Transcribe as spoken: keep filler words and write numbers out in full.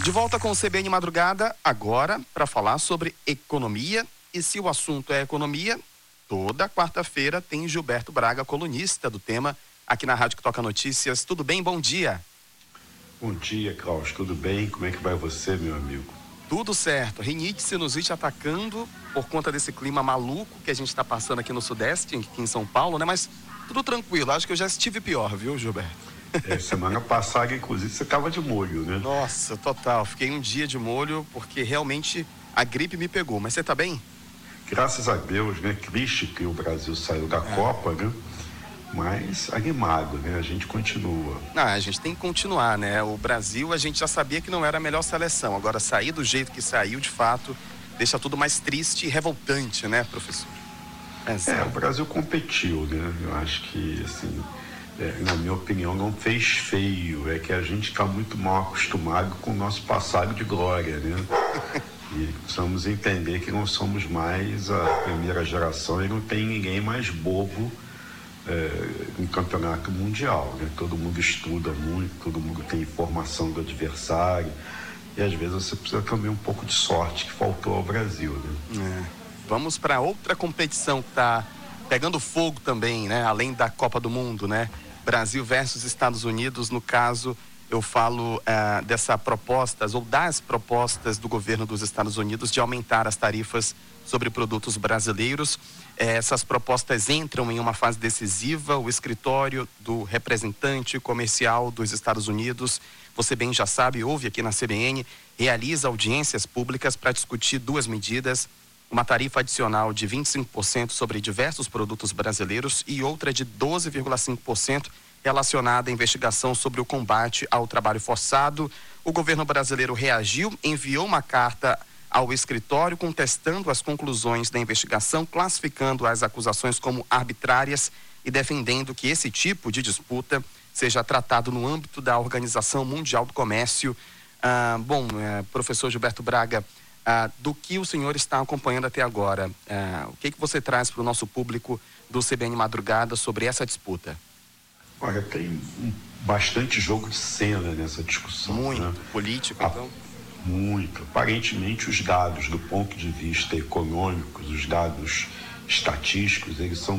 De volta com o C B N Madrugada, agora para falar sobre economia. E se o assunto é economia, toda quarta-feira tem Gilberto Braga, colunista do tema, aqui na Rádio que Toca Notícias. Tudo bem? Bom dia. Bom dia, Klaus. Tudo bem? Como é que vai você, meu amigo? Tudo certo. Rinite, sinusite atacando por conta desse clima maluco que a gente está passando aqui no Sudeste, aqui em São Paulo, né? Mas tudo tranquilo. Acho que eu já estive pior, viu, Gilberto? É, semana passada, inclusive, você estava de molho, né? Nossa, total. Fiquei um dia de molho porque realmente a gripe me pegou. Mas você tá bem? Graças a Deus, né? Triste que o Brasil saiu da é. Copa, né? Mas animado, né? A gente continua. Ah, a gente tem que continuar, né? O Brasil, a gente já sabia que não era a melhor seleção. Agora, sair do jeito que saiu, de fato, deixa tudo mais triste e revoltante, né, professor? É, o Brasil competiu, né? Eu acho que, assim... É, na minha opinião, não fez feio. É que a gente está muito mal acostumado com o nosso passado de glória, né? E precisamos entender que não somos mais a primeira geração e não tem ninguém mais bobo é, em campeonato mundial, né? Todo mundo estuda muito, todo mundo tem informação do adversário e às vezes você precisa também um pouco de sorte que faltou ao Brasil, né? É. Vamos para outra competição que está pegando fogo também, né? Além da Copa do Mundo, né? Brasil versus Estados Unidos. No caso, eu falo uh, dessa propostas ou das propostas do governo dos Estados Unidos de aumentar as tarifas sobre produtos brasileiros. Eh, essas propostas entram em uma fase decisiva. O escritório do representante comercial dos Estados Unidos, você bem já sabe, ouve aqui na C B N, realiza audiências públicas para discutir duas medidas: uma tarifa adicional de vinte e cinco por cento sobre diversos produtos brasileiros e outra de doze vírgula cinco por cento relacionada à investigação sobre o combate ao trabalho forçado. O governo brasileiro reagiu, enviou uma carta ao escritório contestando as conclusões da investigação, classificando as acusações como arbitrárias e defendendo que esse tipo de disputa seja tratado no âmbito da Organização Mundial do Comércio. Ah, bom, eh, professor Gilberto Braga, Ah, do que o senhor está acompanhando até agora, ah, o que que você traz para o nosso público do C B N Madrugada sobre essa disputa? Olha, tem um, bastante jogo de cena nessa discussão. Muito, né? Político, ah, então? Muito. Aparentemente, os dados do ponto de vista econômico, os dados estatísticos, eles são